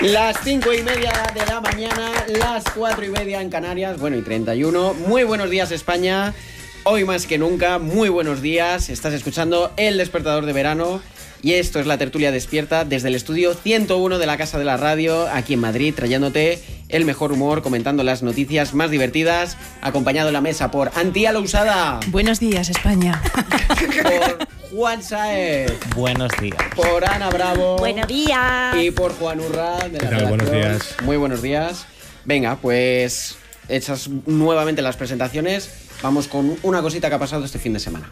Las 5:30 de la mañana, las 4:30 en Canarias, bueno, y 31. Muy buenos días, España. Hoy más que nunca, muy buenos días. Estás escuchando El Despertador de Verano y esto es la tertulia despierta desde el estudio 101 de la Casa de la Radio, aquí en Madrid, trayéndote el mejor humor, comentando las noticias más divertidas, acompañado en la mesa por Antía Lousada. Buenos días, España. Por Juan Saez. Buenos días. Por Ana Bravo. Buenos días. Y por Juan Urra de la redacción. Buenos días. Muy buenos días. Venga, pues hechas nuevamente las presentaciones, vamos con una cosita que ha pasado este fin de semana.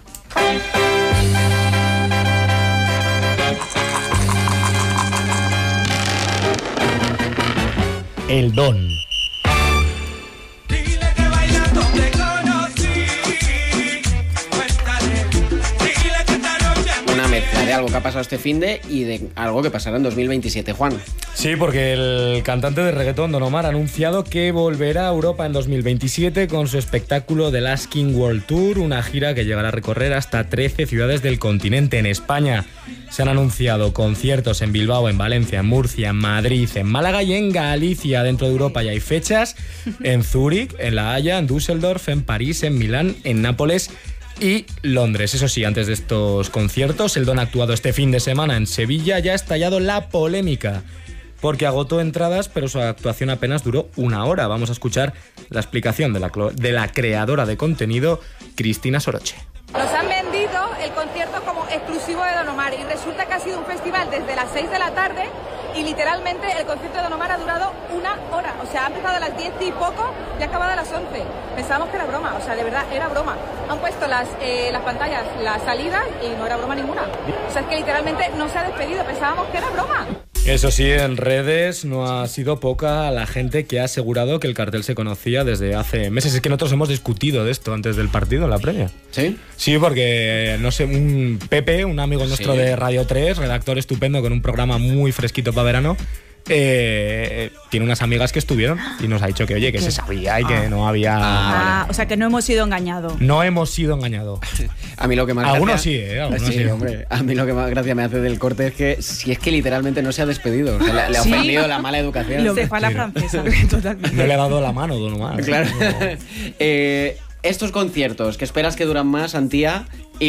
El don. Una mezcla de algo que ha pasado este finde y de algo que pasará en 2027, Juan. Sí, porque el cantante de reggaetón Don Omar ha anunciado que volverá a Europa en 2027 con su espectáculo The Last King World Tour, una gira que llegará a recorrer hasta 13 ciudades del continente. En España se han anunciado conciertos en Bilbao, en Valencia, en Murcia, en Madrid, en Málaga y en Galicia. Dentro de Europa ya hay fechas en Zúrich, en La Haya, en Düsseldorf, en París, en Milán, en Nápoles y Londres. Eso sí, antes de estos conciertos, el Don ha actuado este fin de semana en Sevilla. Ya ha estallado la polémica porque agotó entradas, pero su actuación apenas duró una hora. Vamos a escuchar la explicación de la creadora de contenido, Cristina Soroche. Nos han vendido el concierto como exclusivo de Don Omar y resulta que ha sido un festival desde las 6 de la tarde y literalmente el concierto de Don Omar ha durado una hora. O sea, ha empezado a las 10 y poco y ha acabado a las 11. Pensábamos que era broma, o sea, de verdad, era broma. Han puesto las pantallas, la salida y no era broma ninguna. O sea, es que literalmente no se ha despedido, pensábamos que era broma. Eso sí, en redes no ha sido poca la gente que ha asegurado que el cartel se conocía desde hace meses. Es que nosotros hemos discutido de esto antes del partido, en la previa. ¿Sí? Sí, porque, no sé, un Pepe, un amigo nuestro de Radio 3, redactor estupendo con un programa muy fresquito para verano, tiene unas amigas que estuvieron y nos ha dicho que, oye, que se sabía y que no había... Vale. O sea, que no hemos sido engañados. No hemos sido engañados. A mí lo que más algunos gracia... sí, algunos sí, sí. Hombre, a mí lo que más gracia me hace del corte es que si es que literalmente no se ha despedido, o sea, le ha ofendido la mala educación. Se fue a la francesa. Totalmente. No le ha dado la mano, Don Omar. Claro. No. Estos conciertos que esperas que duran más, Antía,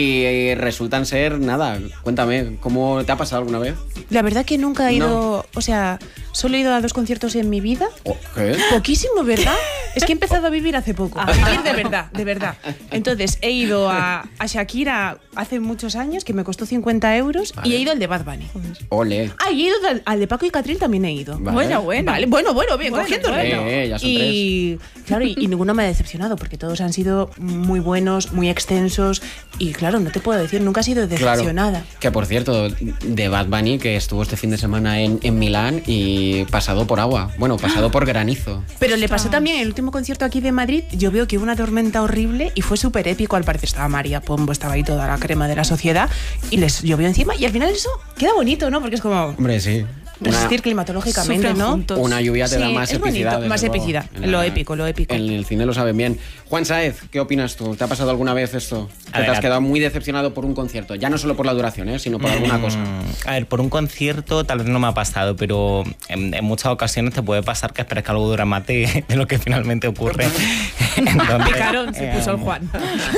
y resultan ser nada. Cuéntame, ¿cómo te ha pasado alguna vez? La verdad que nunca he ido, o sea, solo he ido a 2 conciertos en mi vida. ¿Qué? Poquísimo, ¿verdad? Es que he empezado a vivir hace poco. A vivir de verdad. Entonces, he ido a Shakira hace muchos años, que me costó 50 euros, Vale. y he ido al de Bad Bunny. Ole. Ah, y he ido al de Paco y Catril también he ido. Vale. Vale, bien, cogiendo ritmo. Ya son Y claro, y ninguno me ha decepcionado, porque todos han sido muy buenos, muy extensos, y claro, no te puedo decir, nunca he sido decepcionada. Claro. Que por cierto, de Bad Bunny, que estuvo este fin de semana en Milán y pasado por agua. Bueno, pasado por granizo. Pero le pasó también el último concierto aquí de Madrid. Yo veo que hubo una tormenta horrible y fue súper épico. Al parecer estaba María Pombo, estaba ahí toda la crema de la sociedad y les llovió encima. Y al final eso queda bonito, ¿no? Porque es como Hombre, sí. resistir climatológicamente, Sufren ¿no? juntos. Una lluvia te da Sí, más es epicidad. bonito, más desde luego. epicidad. Lo épico. En el cine lo saben bien. Juan Saez, ¿qué opinas tú? ¿Te ha pasado alguna vez esto? Que te has quedado muy decepcionado por un concierto. Ya no solo por la duración, sino por alguna cosa. A ver, por un concierto tal vez no me ha pasado, pero en muchas ocasiones te puede pasar que esperes que algo dure más de lo que finalmente ocurre. Entonces, Picarón se puso el Juan.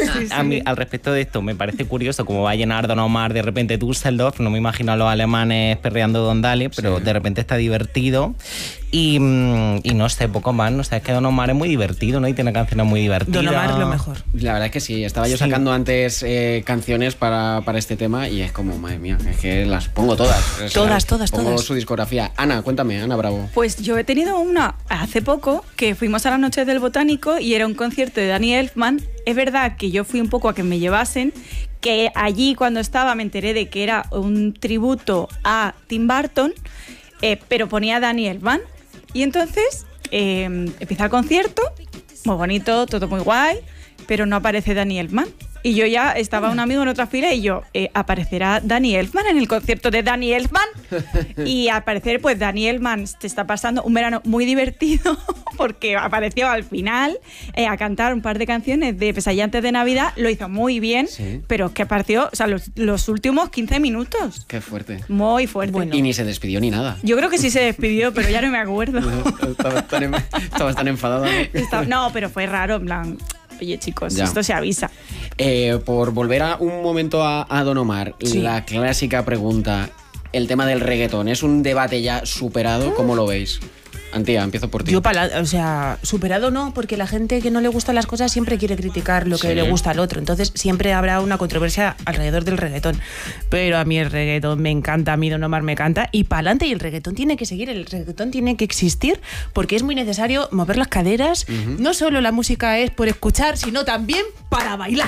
A mí, al respecto de esto, me parece curioso cómo va a llenar Don Omar de repente Düsseldorf. No me imagino a los alemanes perreando Don Dale, pero de repente está divertido. Y no sé, poco más. No sé, es que Don Omar es muy divertido, ¿no? Y tiene canciones muy divertidas. Don Omar es lo mejor. La verdad es que sí. Estaba yo sacando antes canciones para este tema y es como, madre mía, es que las pongo todas. O sea, Todas. Pongo su discografía. Ana, cuéntame, Ana Bravo. Pues yo he tenido una hace poco que fuimos a la Noche del Botánico y era un concierto de Danny Elfman. Es verdad que yo fui un poco a que me llevasen, que allí cuando estaba me enteré de que era un tributo a Tim Burton, pero ponía a Danny Elfman. Y entonces empieza el concierto, muy bonito, todo muy guay, pero no aparece Danny Elfman. Y yo ya estaba un amigo en otra fila y yo, ¿aparecerá Danny Elfman en el concierto de Danny Elfman? Y al parecer, pues Danny Elfman te está pasando un verano muy divertido porque apareció al final a cantar un par de canciones de Pesadillantes de Navidad. Lo hizo muy bien, sí, pero es que apareció, o sea, los últimos 15 minutos. Qué fuerte. Muy fuerte. Bueno. Y ni se despidió ni nada. Yo creo que sí se despidió, pero ya no me acuerdo. Estabas tan enfadado. No, pero fue raro, en plan... Oye, chicos, ya, esto se avisa. Por volver un momento a Don Omar, sí, la clásica pregunta, el tema del reggaetón, ¿es un debate ya superado? ¿Cómo lo veis? Antía, empiezo por ti. Yo, superado no, porque la gente que no le gustan las cosas siempre quiere criticar lo que le gusta al otro. Entonces siempre habrá una controversia alrededor del reggaetón. Pero a mí el reggaetón me encanta, a mí Don Omar me encanta. Y para adelante, y el reggaetón tiene que seguir, el reggaetón tiene que existir, porque es muy necesario mover las caderas. No solo la música es por escuchar, sino también para bailar.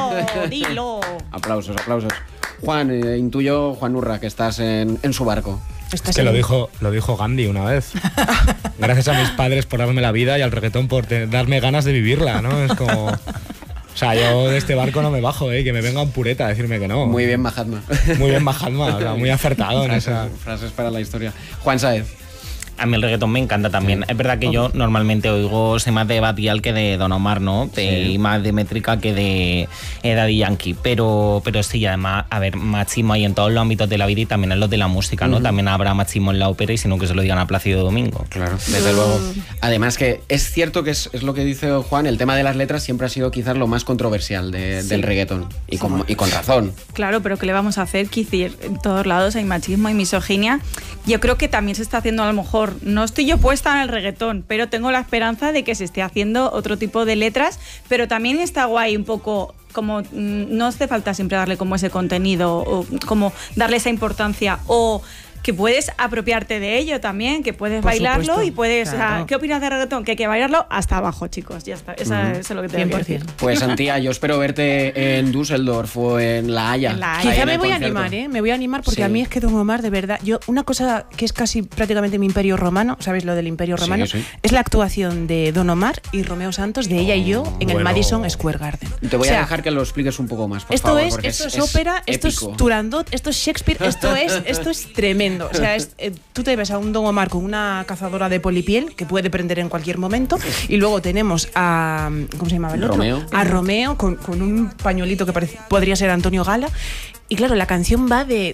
Dilo. Aplausos. Juan, intuyo, Juan Urra, que estás en su barco. Es que lo dijo Gandhi una vez. Gracias a mis padres por darme la vida y al reggaetón por darme ganas de vivirla, ¿no? Es como... O sea, yo de este barco no me bajo, que me venga un pureta a decirme que no. Muy bien, Mahatma. Muy bien, Mahatma, o sea, muy acertado en esa... Frases para la historia. Juan Sáez. A mí el reggaetón me encanta también. Sí. Es verdad que yo normalmente soy más de Batial que de Don Omar, ¿no? Y más de métrica que de Daddy Yankee. Pero sí, además, a ver, machismo hay en todos los ámbitos de la vida y también en los de la música, ¿no? También habrá machismo en la ópera y sino que se lo digan a Plácido Domingo. Claro, desde luego. Además que es cierto que es lo que dice Juan, el tema de las letras siempre ha sido quizás lo más controversial del reggaetón. Y con razón. Claro, pero ¿qué le vamos a hacer? Quizir, en todos lados hay machismo y misoginia. Yo creo que también se está haciendo a lo mejor. No estoy yo puesta en el reggaetón, pero tengo la esperanza de que se esté haciendo otro tipo de letras, pero también está guay un poco, como no hace falta siempre darle como ese contenido o como darle esa importancia o que puedes apropiarte de ello también, que puedes bailarlo supuesto. Y puedes... Claro. O sea, ¿qué opinas de reggaetón? Que hay que bailarlo hasta abajo, chicos. Ya está. Eso es lo que te voy a decir. Pues, Antía, yo espero verte en Düsseldorf o en La Haya. Quizá me voy a animar, ¿eh? Me voy a animar porque a mí es que Don Omar, de verdad... Una cosa que es casi prácticamente mi imperio romano, ¿sabes lo del imperio romano? Sí. Es la actuación de Don Omar y Romeo Santos, de ella y yo, en el Madison Square Garden. Te voy a dejar que lo expliques un poco más, por esto favor. Esto es ópera, esto es Turandot, esto es Shakespeare, esto es tremendo. O sea, tú te ves a un Don Omar con una cazadora de polipiel que puede prender en cualquier momento y luego tenemos a... ¿Cómo se llamaba el otro? Romeo. A Romeo con un pañuelito que podría ser Antonio Gala. Y claro, la canción va de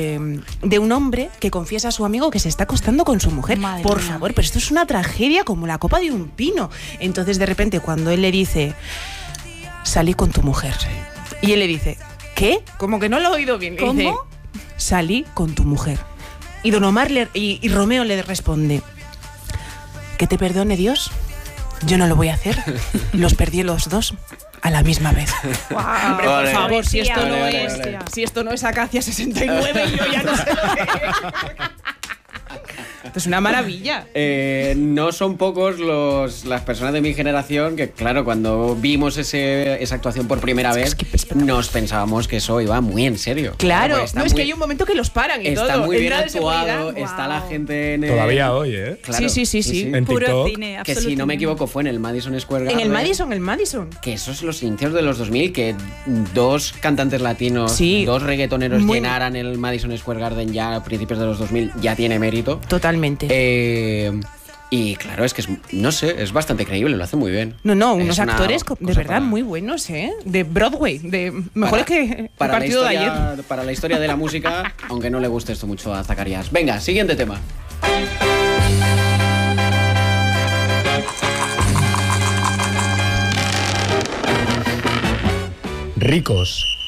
un hombre que confiesa a su amigo que se está acostando con su mujer. Madre por mía. Favor, pero esto es una tragedia como la copa de un pino. Entonces, de repente, cuando él le dice, salí con tu mujer. Y él le dice, ¿qué? Como que no lo he oído bien. ¿Cómo? Dice, salí con tu mujer. Y Don Omar y Romeo le responde, que te perdone Dios, yo no lo voy a hacer. Los perdí los dos a la misma vez. Wow. Hombre, por favor, si esto no es Acacia 69, yo ya no sé. Esto es una maravilla. No son pocos las personas de mi generación que, claro, cuando vimos esa actuación por primera vez, nos pensábamos que eso iba muy en serio. Claro, es que hay un momento que los paran y está todo. Está muy bien actuado, está la gente en Todavía hoy, ¿eh? Claro, sí. En puro TikTok, cine, que si no me equivoco fue en el Madison Square Garden. En el Madison. Que esos son los inicios de los 2000, que dos cantantes latinos, dos reggaetoneros llenaran el Madison Square Garden ya a principios de los 2000, ya tiene mérito. Totalmente. Y claro, es que no sé, es bastante creíble, lo hace muy bien. No, unos actores de verdad muy buenos, ¿eh? De Broadway, mejores que el partido de ayer. Para la historia de la música, aunque no le guste esto mucho a Zacarías. Venga, siguiente tema. Ricos.